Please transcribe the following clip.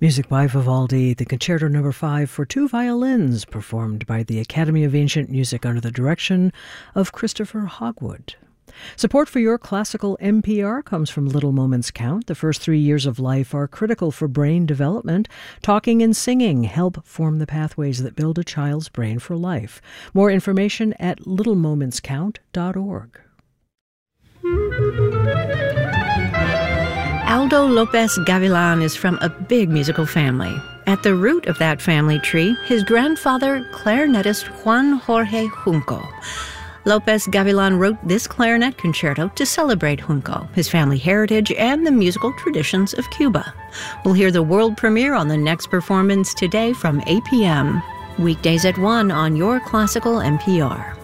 Music by Vivaldi, the Concerto No. 5 for two violins, performed by the Academy of Ancient Music under the direction of Christopher Hogwood. Support for your classical NPR comes from Little Moments Count. The first 3 years of life are critical for brain development. Talking and singing help form the pathways that build a child's brain for life. More information at littlemomentscount.org. Aldo Lopez Gavilan is from a big musical family. At the root of that family tree, his grandfather, clarinetist Juan Jorge Junco. Lopez Gavilan wrote this clarinet concerto to celebrate Junco, his family heritage, and the musical traditions of Cuba. We'll hear the world premiere on the next performance today from 8 p.m. Weekdays at 1 on your classical NPR.